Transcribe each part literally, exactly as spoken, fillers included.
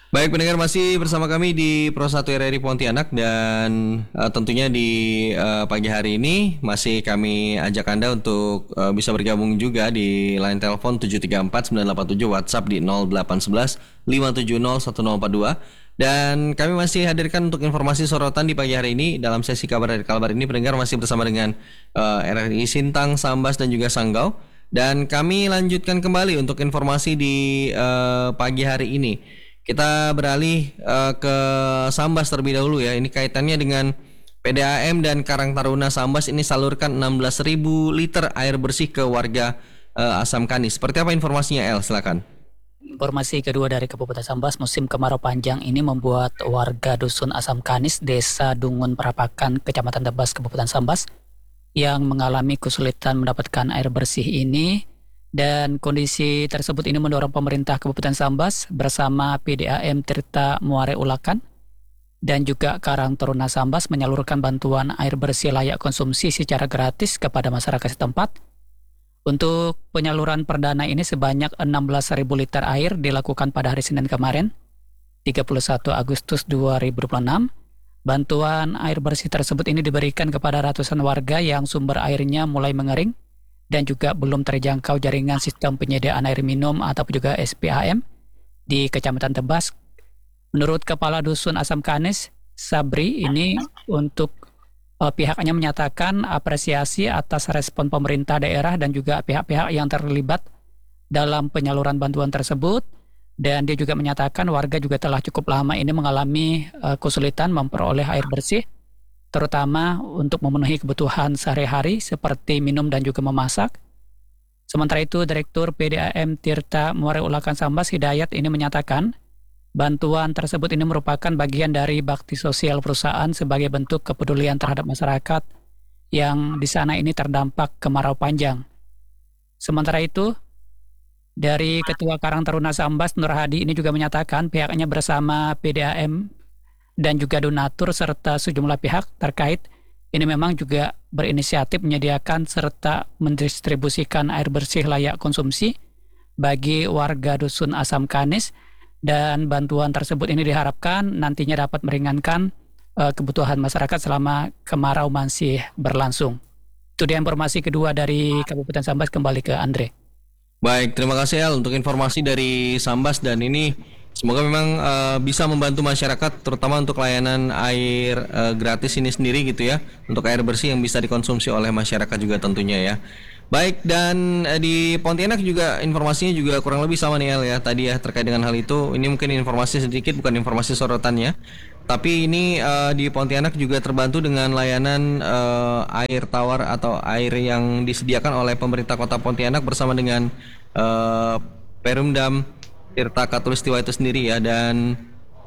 Baik pendengar, masih bersama kami di Pro satu R R I Pontianak dan uh, tentunya di uh, pagi hari ini masih kami ajak Anda untuk uh, bisa bergabung juga di line telepon tujuh tiga empat sembilan delapan tujuh, WhatsApp di nol delapan satu satu lima tujuh nol satu nol empat dua. Dan kami masih hadirkan untuk informasi sorotan di pagi hari ini dalam sesi kabar dari Kalbar ini. Pendengar masih bersama dengan uh, R R I Sintang, Sambas dan juga Sanggau. Dan kami lanjutkan kembali untuk informasi di uh, pagi hari ini. Kita beralih uh, ke Sambas terlebih dahulu ya. Ini kaitannya dengan P D A M dan Karang Taruna Sambas ini salurkan enam belas ribu liter air bersih ke warga uh, Asam Kanis. Seperti apa informasinya, El? Silakan. Informasi kedua dari Kabupaten Sambas, musim kemarau panjang ini membuat warga Dusun Asam Kanis, Desa Dungun Perapakan, Kecamatan Tebas, Kabupaten Sambas yang mengalami kesulitan mendapatkan air bersih ini. Dan kondisi tersebut ini mendorong pemerintah Kabupaten Sambas bersama P D A M Tirta Muare Ulakan dan juga Karang Taruna Sambas menyalurkan bantuan air bersih layak konsumsi secara gratis kepada masyarakat setempat. Untuk penyaluran perdana ini sebanyak enam belas ribu liter air dilakukan pada hari Senin kemarin, tiga puluh satu Agustus dua ribu dua puluh enam. Bantuan air bersih tersebut ini diberikan kepada ratusan warga yang sumber airnya mulai mengering dan juga belum terjangkau jaringan sistem penyediaan air minum atau juga S P A M di Kecamatan Tebas. Menurut Kepala Dusun Asam Kanis, Sabri, ini untuk uh, pihaknya menyatakan apresiasi atas respon pemerintah daerah dan juga pihak-pihak yang terlibat dalam penyaluran bantuan tersebut. Dan dia juga menyatakan warga juga telah cukup lama ini mengalami uh, kesulitan memperoleh air bersih, terutama untuk memenuhi kebutuhan sehari-hari seperti minum dan juga memasak. Sementara itu, Direktur P D A M Tirta Muare Ulakan Sambas, Hidayat, ini menyatakan bantuan tersebut ini merupakan bagian dari bakti sosial perusahaan sebagai bentuk kepedulian terhadap masyarakat yang di sana ini terdampak kemarau panjang. Sementara itu, dari Ketua Karang Taruna Sambas, Nur Hadi, ini juga menyatakan pihaknya bersama P D A M dan juga donatur serta sejumlah pihak terkait ini memang juga berinisiatif menyediakan serta mendistribusikan air bersih layak konsumsi bagi warga Dusun Asam Kanis, dan bantuan tersebut ini diharapkan nantinya dapat meringankan uh, kebutuhan masyarakat selama kemarau masih berlangsung. Itu dia informasi kedua dari Kabupaten Sambas. Kembali ke Andre. Baik, terima kasih El untuk informasi dari Sambas, dan ini semoga memang uh, bisa membantu masyarakat terutama untuk layanan air uh, gratis ini sendiri gitu ya, untuk air bersih yang bisa dikonsumsi oleh masyarakat juga tentunya ya. Baik, dan uh, di Pontianak juga informasinya juga kurang lebih sama nih El ya tadi ya terkait dengan hal itu. Ini mungkin informasi sedikit, bukan informasi sorotannya. Tapi ini uh, di Pontianak juga terbantu dengan layanan uh, air tawar atau air yang disediakan oleh pemerintah Kota Pontianak bersama dengan uh, Perumdam Tirta Katulistiwa itu sendiri ya. Dan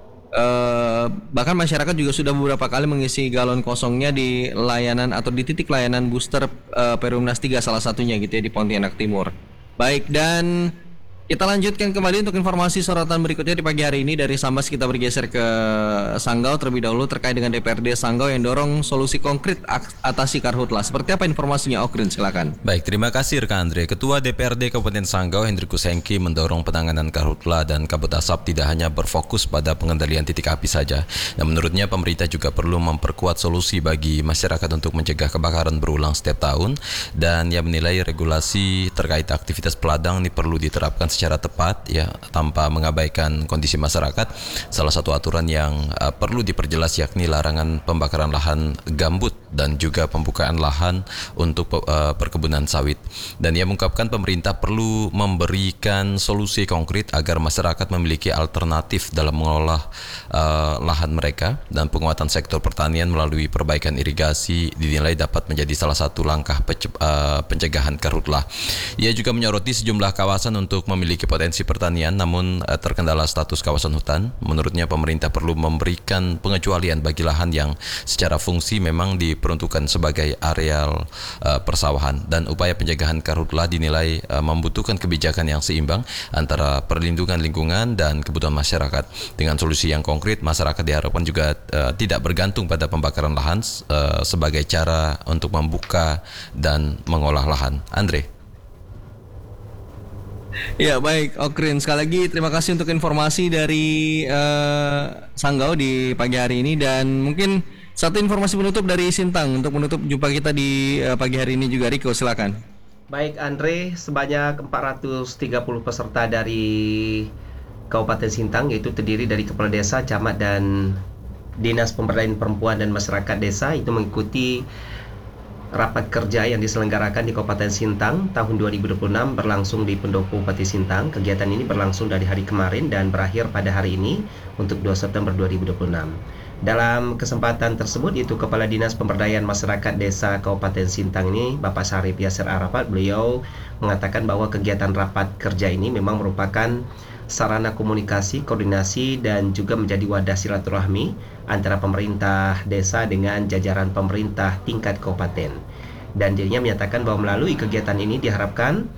uh, bahkan masyarakat juga sudah beberapa kali mengisi galon kosongnya di layanan atau di titik layanan booster uh, Perumnas tiga salah satunya gitu ya di Pontianak Timur. Baik, dan kita lanjutkan kembali untuk informasi sorotan berikutnya di pagi hari ini. Dari Sambas kita bergeser ke Sanggau terlebih dahulu terkait dengan D P R D Sanggau yang dorong solusi konkret atasi karhutlah. Seperti apa informasinya, Okrin? Silakan. Baik, terima kasih rekan Andre. Ketua D P R D Kabupaten Sanggau Hendrikus Hengki mendorong penanganan karhutlah dan kabut asap tidak hanya berfokus pada pengendalian titik api saja. Dan menurutnya pemerintah juga perlu memperkuat solusi bagi masyarakat untuk mencegah kebakaran berulang setiap tahun. Dan ia menilai regulasi terkait aktivitas peladang ini perlu diterapkan secara tepat ya, tanpa mengabaikan kondisi masyarakat. Salah satu aturan yang uh, perlu diperjelas yakni larangan pembakaran lahan gambut dan juga pembukaan lahan untuk uh, perkebunan sawit. Dan ia mengungkapkan pemerintah perlu memberikan solusi konkret agar masyarakat memiliki alternatif dalam mengolah uh, lahan mereka, dan penguatan sektor pertanian melalui perbaikan irigasi dinilai dapat menjadi salah satu langkah pece- uh, pencegahan karhutlah. Ia juga menyoroti sejumlah kawasan untuk memiliki memiliki potensi pertanian namun uh, terkendala status kawasan hutan. Menurutnya pemerintah perlu memberikan pengecualian bagi lahan yang secara fungsi memang diperuntukkan sebagai areal uh, persawahan, dan upaya pencegahan karhutlah dinilai uh, membutuhkan kebijakan yang seimbang antara perlindungan lingkungan dan kebutuhan masyarakat. Dengan solusi yang konkret, masyarakat diharapkan juga uh, tidak bergantung pada pembakaran lahan uh, sebagai cara untuk membuka dan mengolah lahan. Andre. Ya baik, Okrin. Sekali lagi terima kasih untuk informasi dari eh, Sanggau di pagi hari ini, dan mungkin satu informasi penutup dari Sintang untuk menutup jumpa kita di eh, pagi hari ini juga. Riko, silakan. Baik Andre, sebanyak empat ratus tiga puluh peserta dari Kabupaten Sintang, yaitu terdiri dari Kepala Desa, Camat, dan Dinas Pemberdayaan Perempuan dan Masyarakat Desa, itu mengikuti rapat kerja yang diselenggarakan di Kabupaten Sintang tahun dua ribu dua puluh enam berlangsung di Pendopo Bupati Sintang. Kegiatan ini berlangsung dari hari kemarin dan berakhir pada hari ini untuk dua September dua ribu dua puluh enam. Dalam kesempatan tersebut, itu Kepala Dinas Pemberdayaan Masyarakat Desa Kabupaten Sintang ini, Bapak Syarif Yasir Arafat, beliau mengatakan bahwa kegiatan rapat kerja ini memang merupakan sarana komunikasi, koordinasi, dan juga menjadi wadah silaturahmi antara pemerintah desa dengan jajaran pemerintah tingkat kabupaten. Dan dirinya menyatakan bahwa melalui kegiatan ini diharapkan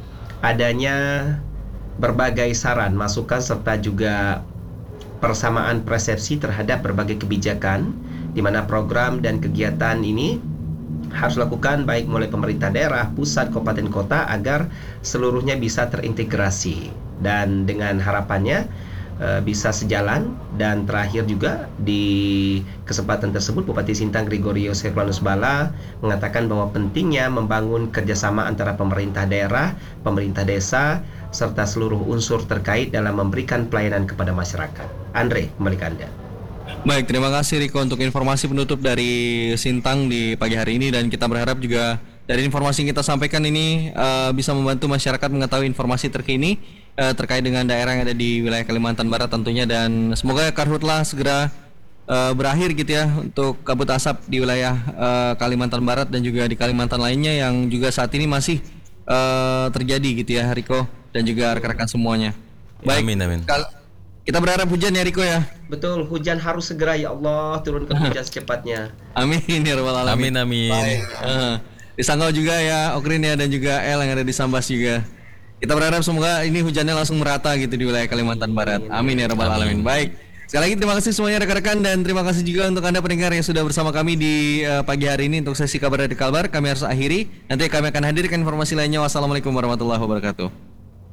adanya berbagai saran, masukan, serta juga persamaan persepsi terhadap berbagai kebijakan, di mana program dan kegiatan ini harus dilakukan baik mulai pemerintah daerah, pusat, kabupaten, kota, agar seluruhnya bisa terintegrasi. Dan dengan harapannya e, bisa sejalan. Dan terakhir juga di kesempatan tersebut, Bupati Sintang Gregorius Hermanus Bala mengatakan bahwa pentingnya membangun kerjasama antara pemerintah daerah, pemerintah desa, serta seluruh unsur terkait dalam memberikan pelayanan kepada masyarakat. Andre, kembali ke Anda. Baik, terima kasih Riko untuk informasi penutup dari Sintang di pagi hari ini, dan kita berharap juga dari informasi yang kita sampaikan ini uh, bisa membantu masyarakat mengetahui informasi terkini uh, terkait dengan daerah yang ada di wilayah Kalimantan Barat tentunya, dan semoga Karhutlah segera uh, berakhir gitu ya untuk kabut asap di wilayah uh, Kalimantan Barat dan juga di Kalimantan lainnya yang juga saat ini masih uh, terjadi gitu ya Riko dan juga rekan-rekan semuanya. Baik, Amin, amin. Kal- kita berharap hujan ya Riko ya. Betul, hujan harus segera ya Allah, turunkan hujan secepatnya. Amin ya rabbal alamin. Amin, amin. Baik. Uh, di Sanggau juga ya Okrin ya, dan juga El yang ada di Sambas juga. Kita berharap semoga ini hujannya langsung merata gitu di wilayah Kalimantan Barat. Amin ya rabbal alamin. Baik. Sekali lagi terima kasih semuanya rekan-rekan, dan terima kasih juga untuk Anda pendengar yang sudah bersama kami di uh, pagi hari ini untuk sesi kabar dari Kalbar. Kami harus akhiri. Nanti kami akan hadirkan informasi lainnya. Wassalamualaikum warahmatullahi wabarakatuh.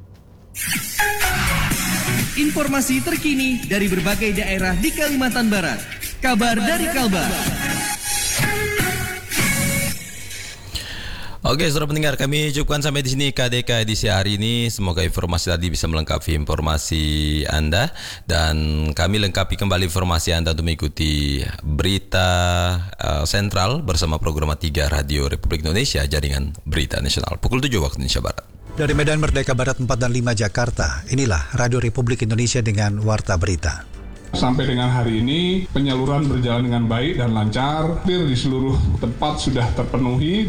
Informasi terkini dari berbagai daerah di Kalimantan Barat. Kabar dari Kalbar. Oke, saudara pendengar, kami cukupkan sampai di sini K D K edisi hari ini. Semoga informasi tadi bisa melengkapi informasi Anda, dan kami lengkapi kembali informasi Anda untuk mengikuti berita uh, sentral bersama program tiga Radio Republik Indonesia, jaringan berita nasional pukul tujuh waktu Indonesia Barat. Dari Medan Merdeka Barat empat dan lima Jakarta, inilah Radio Republik Indonesia dengan Warta Berita. Sampai dengan hari ini penyaluran berjalan dengan baik dan lancar, hampir di seluruh tempat sudah terpenuhi.